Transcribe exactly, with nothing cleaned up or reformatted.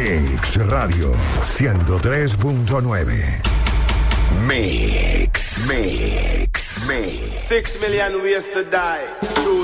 Mix Radio ciento tres punto nueve. Mix, Mix, Mix. Six million ways to die. Choose